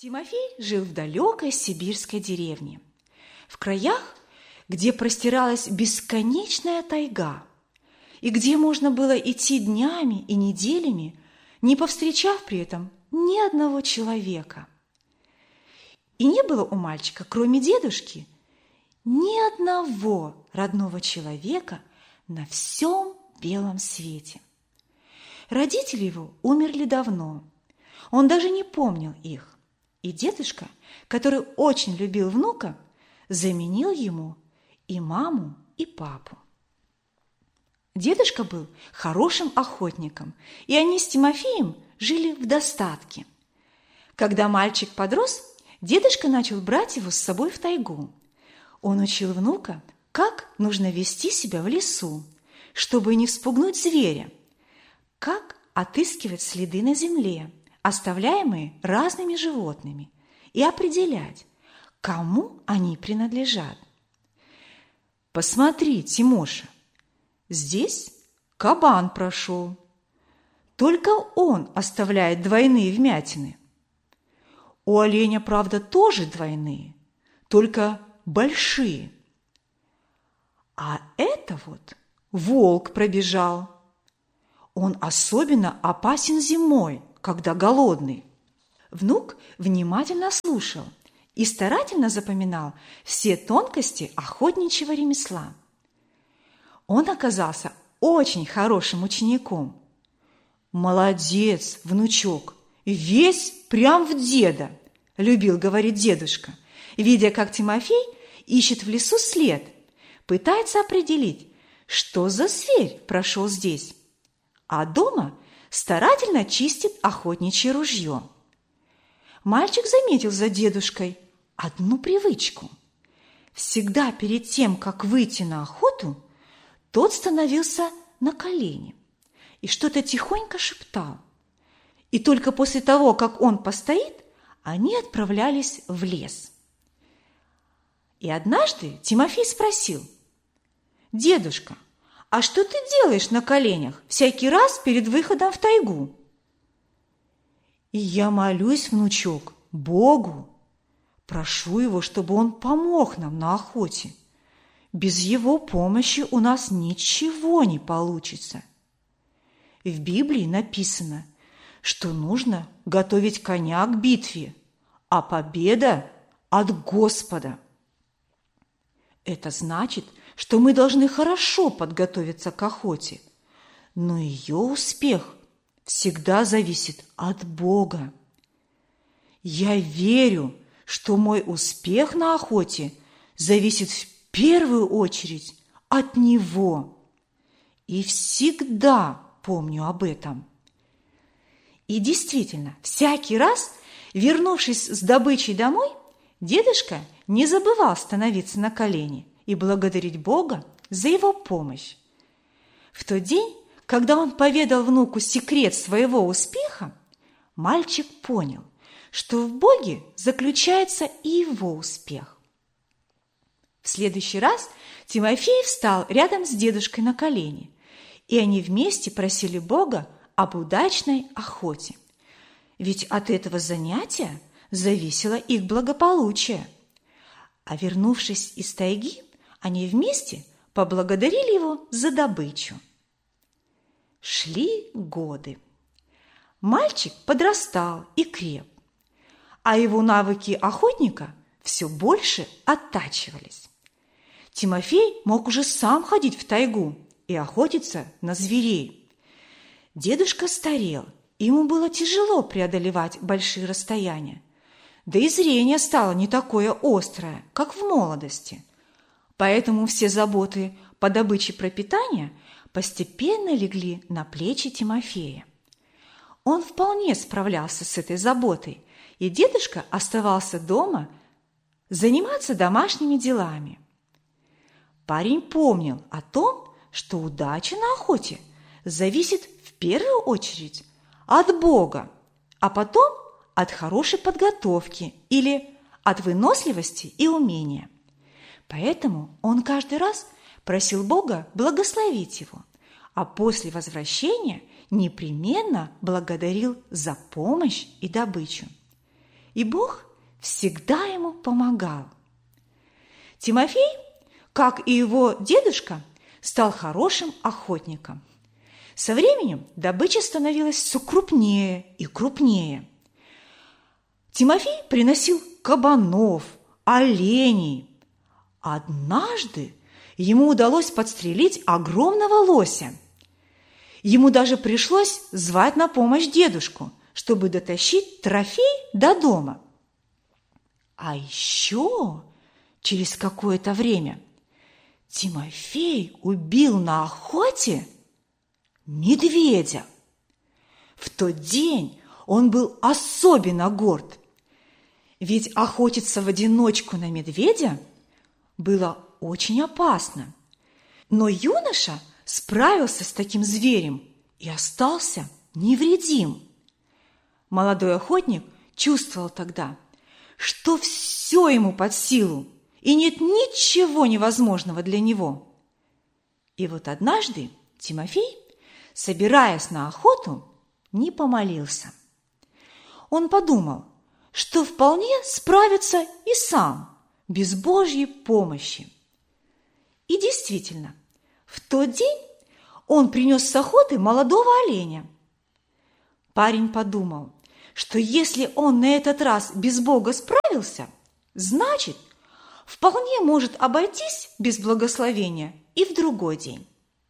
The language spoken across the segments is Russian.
Тимофей жил в далекой сибирской деревне, в краях, где простиралась бесконечная тайга, и где можно было идти днями и неделями, не повстречав при этом ни одного человека. И не было у мальчика, кроме дедушки, ни одного родного человека на всем белом свете. Родители его умерли давно, он даже не помнил их. И дедушка, который очень любил внука, заменил ему и маму, и папу. Дедушка был хорошим охотником, и они с Тимофеем жили в достатке. Когда мальчик подрос, дедушка начал брать его с собой в тайгу. Он учил внука, как нужно вести себя в лесу, чтобы не вспугнуть зверя, как отыскивать следы на земле, оставляемые разными животными, и определять, кому они принадлежат. «Посмотри, Тимоша, здесь кабан прошел. Только он оставляет двойные вмятины. У оленя, правда, тоже двойные, только большие. А это вот волк пробежал. Он особенно опасен зимой, когда голодный». Внук внимательно слушал и старательно запоминал все тонкости охотничьего ремесла. Он оказался очень хорошим учеником. «Молодец, внучок, весь прям в деда», – любил говорить дедушка, видя, как Тимофей ищет в лесу след, пытается определить, что за зверь прошел здесь, а дома старательно чистит охотничье ружье. Мальчик заметил за дедушкой одну привычку. Всегда перед тем, как выйти на охоту, тот становился на колени и что-то тихонько шептал. И только после того, как он постоит, они отправлялись в лес. И однажды Тимофей спросил: «Дедушка, а что ты делаешь на коленях всякий раз перед выходом в тайгу?» «И я молюсь, внучок, Богу, прошу его, чтобы он помог нам на охоте. Без его помощи у нас ничего не получится. В Библии написано, что нужно готовить коня к битве, а победа от Господа. Это значит, что мы должны хорошо подготовиться к охоте, но ее успех всегда зависит от Бога. Я верю, что мой успех на охоте зависит в первую очередь от Него. И всегда помню об этом». И действительно, всякий раз, вернувшись с добычей домой, дедушка не забывал становиться на колени и благодарить Бога за его помощь. В тот день, когда он поведал внуку секрет своего успеха, мальчик понял, что в Боге заключается и его успех. В следующий раз Тимофей встал рядом с дедушкой на колени, и они вместе просили Бога об удачной охоте. Ведь от этого занятия зависело их благополучие. А вернувшись из тайги, они вместе поблагодарили его за добычу. Шли годы. Мальчик подрастал и креп, а его навыки охотника все больше оттачивались. Тимофей мог уже сам ходить в тайгу и охотиться на зверей. Дедушка старел, и ему было тяжело преодолевать большие расстояния. Да и зрение стало не такое острое, как в молодости. Поэтому все заботы по добыче пропитания постепенно легли на плечи Тимофея. Он вполне справлялся с этой заботой, и дедушка оставался дома заниматься домашними делами. Парень помнил о том, что удача на охоте зависит в первую очередь от Бога, а потом от хорошей подготовки или от выносливости и умения. Поэтому он каждый раз просил Бога благословить его, а после возвращения непременно благодарил за помощь и добычу. и Бог всегда ему помогал. Тимофей, как и его дедушка, стал хорошим охотником. Со временем добыча становилась все крупнее и крупнее. Тимофей приносил кабанов, оленей. Однажды ему удалось подстрелить огромного лося. Ему даже пришлось звать на помощь дедушку, чтобы дотащить трофей до дома. А еще через какое-то время Тимофей убил на охоте медведя. В тот день он был особенно горд, ведь охотиться в одиночку на медведя было очень опасно. Но юноша справился с таким зверем и остался невредим. Молодой охотник чувствовал тогда, что все ему под силу, и нет ничего невозможного для него. И вот однажды Тимофей, собираясь на охоту, не помолился. Он подумал, что вполне справится и сам, без Божьей помощи. И действительно, в тот день он принес с охоты молодого оленя. Парень подумал, что если он на этот раз без Бога справился, значит, вполне может обойтись без благословения и в другой день.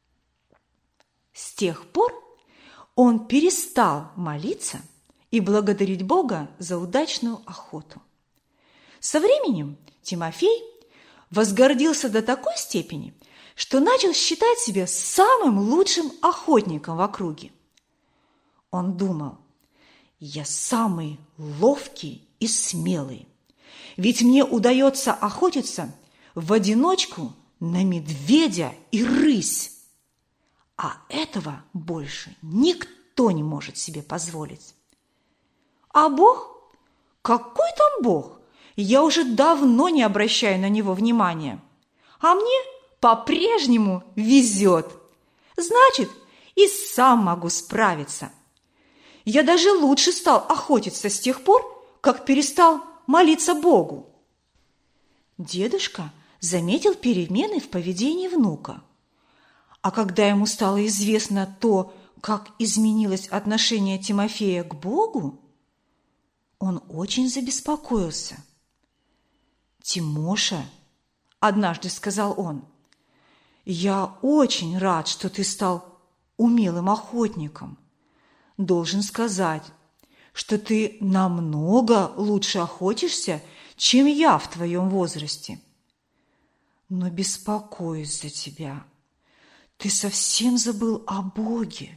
С тех пор он перестал молиться и благодарить Бога за удачную охоту. Со временем Тимофей возгордился до такой степени, что начал считать себя самым лучшим охотником в округе. Он думал: «Я самый ловкий и смелый, ведь мне удается охотиться в одиночку на медведя и рысь, а этого больше никто не может себе позволить». А Бог? Какой там Бог? Я уже давно не обращаю на него внимания. А мне по-прежнему везет. Значит, и сам могу справиться. Я даже лучше стал охотиться с тех пор, как перестал молиться Богу. Дедушка заметил перемены в поведении внука. А когда ему стало известно то, как изменилось отношение Тимофея к Богу, он очень забеспокоился. «Тимоша, – однажды сказал он, – я очень рад, что ты стал умелым охотником. Должен сказать, что ты намного лучше охотишься, чем я в твоем возрасте. Но беспокоюсь за тебя. Ты совсем забыл о Боге».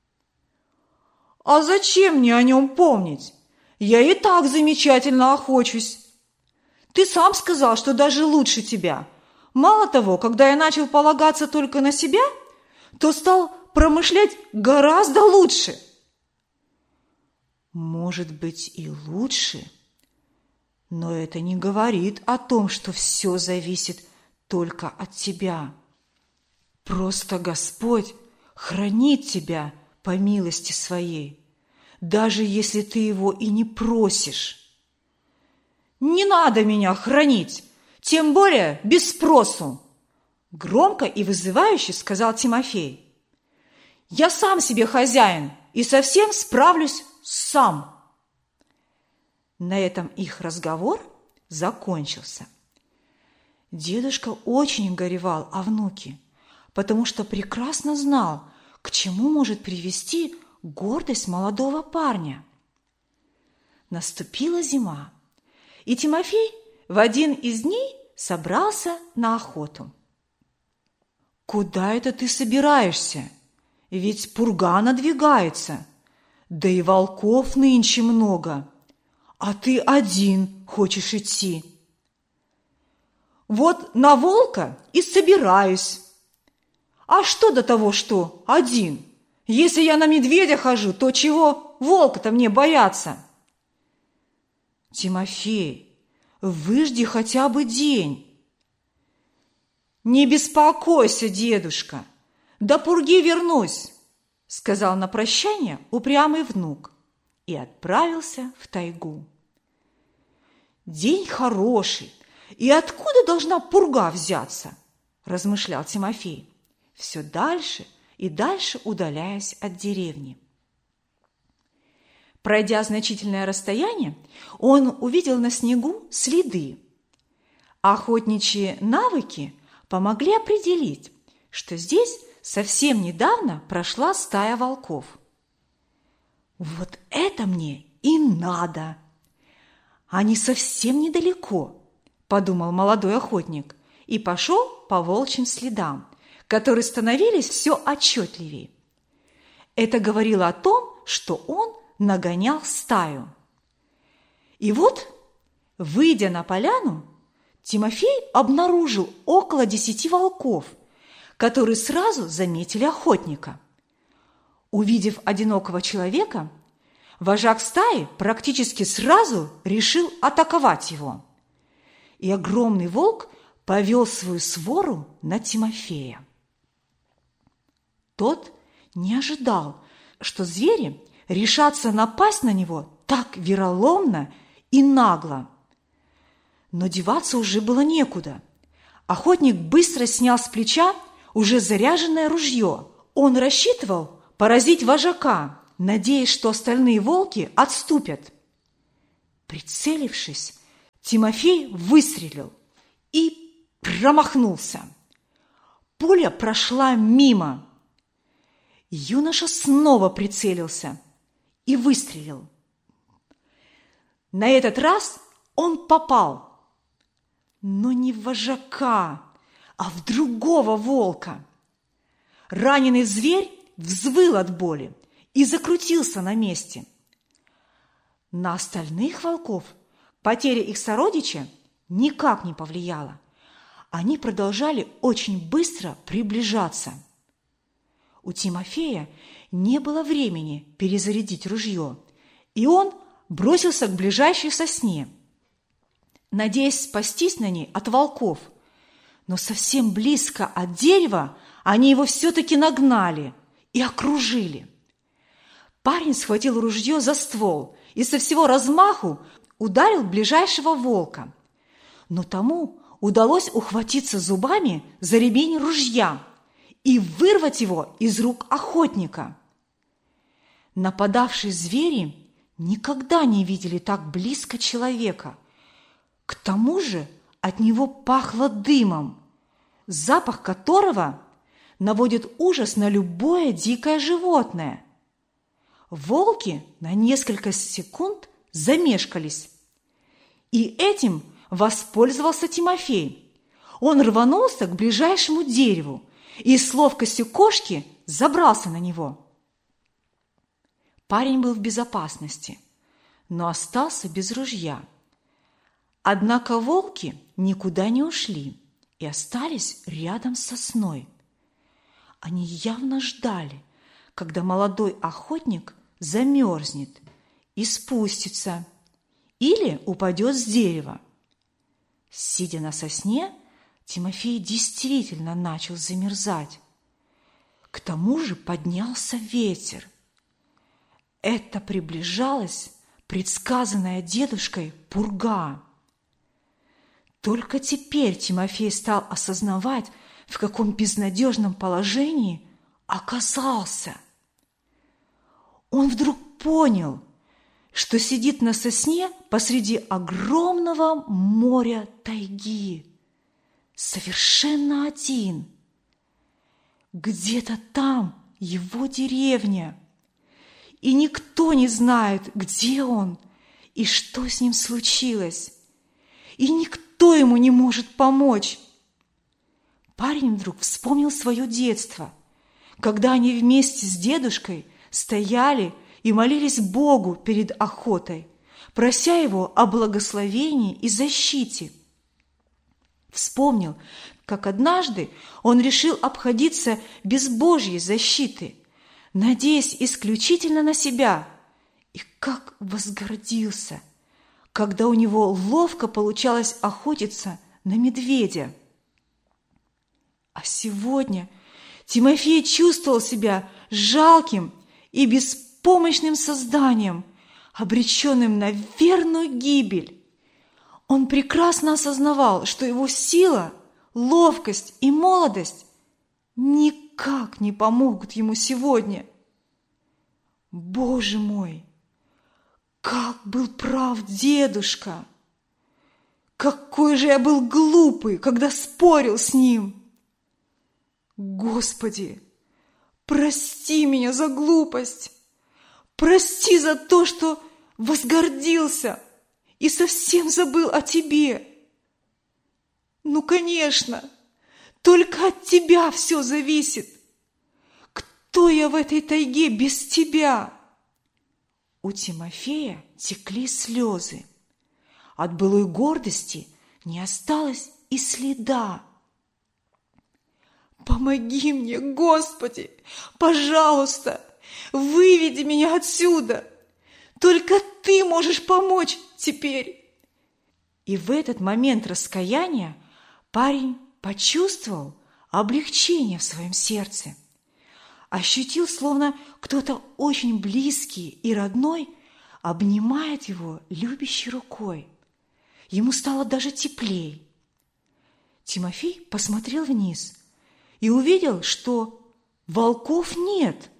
«А зачем мне о нем помнить? Я и так замечательно охочусь. Ты сам сказал, что даже лучше тебя. Мало того, когда я начал полагаться только на себя, то стал промышлять гораздо лучше». «Может быть, и лучше, но это не говорит о том, что все зависит только от тебя. Просто Господь хранит тебя по милости своей, даже если ты его и не просишь». «Не надо меня хранить, тем более без спросу!» Громко и вызывающе сказал Тимофей. «Я сам себе хозяин и совсем справлюсь сам». На этом их разговор закончился. Дедушка очень горевал о внуке, потому что прекрасно знал, к чему может привести гордость молодого парня. Наступила зима, и Тимофей в один из дней собрался на охоту. «Куда это ты собираешься? Ведь пурга надвигается, да и волков нынче много, а ты один хочешь идти». «Вот на волка и собираюсь. А что до того, что один? Если я на медведя хожу, то чего волка-то мне бояться?» «Тимофей, выжди хотя бы день». «Не беспокойся, дедушка, до пурги вернусь», – сказал на прощание упрямый внук и отправился в тайгу. день хороший, и откуда должна пурга взяться?» – размышлял Тимофей, все дальше и дальше удаляясь от деревни. Пройдя значительное расстояние, он увидел на снегу следы. Охотничьи навыки помогли определить, что здесь совсем недавно прошла стая волков. «Вот это мне и надо! Они совсем недалеко», – подумал молодой охотник и пошел по волчьим следам, которые становились все отчетливее. Это говорило о том, что он нагонял стаю. И вот, выйдя на поляну, Тимофей обнаружил около 10 волков, которые сразу заметили охотника. Увидев одинокого человека, вожак стаи практически сразу решил атаковать его. И огромный волк повел свою свору на Тимофея. Тот не ожидал, что звери решатся напасть на него так вероломно и нагло. Но деваться уже было некуда. Охотник быстро снял с плеча уже заряженное ружье. Он рассчитывал поразить вожака, надеясь, что остальные волки отступят. Прицелившись, Тимофей выстрелил и промахнулся. Пуля прошла мимо. Юноша снова прицелился и выстрелил. На этот раз он попал, но не в вожака, а в другого волка. Раненый зверь взвыл от боли и закрутился на месте. На остальных волков потеря их сородича никак не повлияла. Они продолжали очень быстро приближаться. У Тимофея не было времени перезарядить ружье, и он бросился к ближайшей сосне, надеясь спастись на ней от волков. Но совсем близко от дерева они его все-таки нагнали и окружили. Парень схватил ружье за ствол и со всего размаху ударил ближайшего волка. Но тому удалось ухватиться зубами за ремень ружья и вырвать его из рук охотника. Нападавшие звери никогда не видели так близко человека. К тому же от него пахло дымом, запах которого наводит ужас на любое дикое животное. Волки на несколько секунд замешкались, и этим воспользовался Тимофей. Он рванулся к ближайшему дереву и с ловкостью кошки забрался на него. Парень был в безопасности, но остался без ружья. Однако волки никуда не ушли и остались рядом с сосной. Они явно ждали, когда молодой охотник замерзнет и спустится или упадет с дерева. Сидя на сосне, Тимофей действительно начал замерзать. К тому же поднялся ветер. Это приближалась предсказанная дедушкой пурга. Только теперь Тимофей стал осознавать, в каком безнадежном положении оказался. Он вдруг понял, что сидит на сосне посреди огромного моря тайги, совершенно один. Где-то там его деревня, и никто не знает, где он и что с ним случилось, и никто ему не может помочь. Парень вдруг вспомнил свое детство, когда они вместе с дедушкой стояли и молились Богу перед охотой, прося Его о благословении и защите. Вспомнил, как однажды он решил обходиться без Божьей защиты, надеясь исключительно на себя, и как возгордился, когда у него ловко получалось охотиться на медведя. А сегодня Тимофей чувствовал себя жалким и беспомощным созданием, обреченным на верную гибель. Он прекрасно осознавал, что его сила, ловкость и молодость никак не помогут ему сегодня. Боже мой, как был прав дедушка! Какой же я был глупый, когда спорил с ним! Господи, прости меня за глупость! Прости за то, что возгордился и совсем забыл о тебе. Ну, конечно, только от тебя все зависит. Кто я в этой тайге без тебя? У Тимофея текли слезы. От былой гордости не осталось и следа. Помоги мне, Господи, пожалуйста, выведи меня отсюда. Только Ты можешь помочь теперь. И в этот момент раскаяния парень почувствовал облегчение в своем сердце. Ощутил, словно кто-то очень близкий и родной обнимает его любящей рукой. Ему стало даже теплей. Тимофей посмотрел вниз и увидел, что волков нет.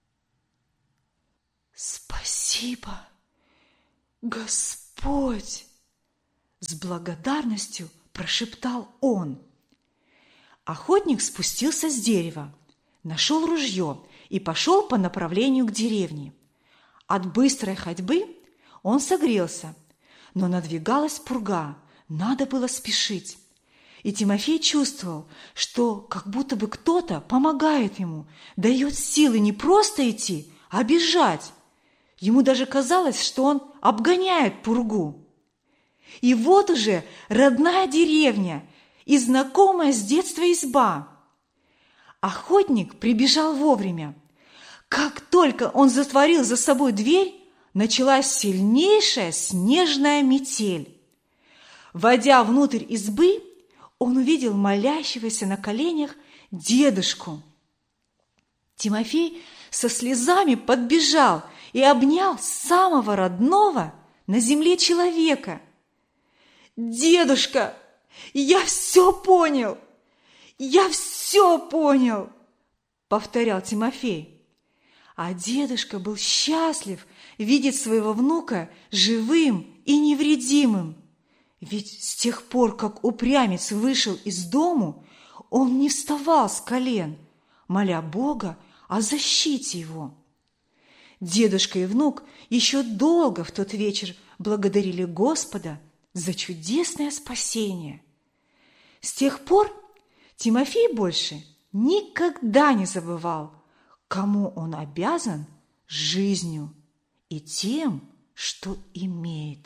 «Спасибо, Господь!» С благодарностью прошептал он. Охотник спустился с дерева, нашел ружье и пошел по направлению к деревне. От быстрой ходьбы он согрелся, но надвигалась пурга, надо было спешить. И Тимофей чувствовал, что как будто бы кто-то помогает ему, дает силы не просто идти, а бежать. Ему даже казалось, что он обгоняет пургу. И вот уже родная деревня и знакомая с детства изба. Охотник прибежал вовремя. Как только он затворил за собой дверь, началась сильнейшая снежная метель. Войдя внутрь избы, он увидел молящегося на коленях дедушку. Тимофей со слезами подбежал и обнял самого родного на земле человека. «Дедушка, я все понял! Я все понял!» – повторял Тимофей. А дедушка был счастлив видеть своего внука живым и невредимым. Ведь с тех пор, как упрямец вышел из дому, он не вставал с колен, моля Бога о защите его. Дедушка и внук еще долго в тот вечер благодарили Господа за чудесное спасение. С тех пор Тимофей больше никогда не забывал, кому он обязан жизнью и тем, что имеет.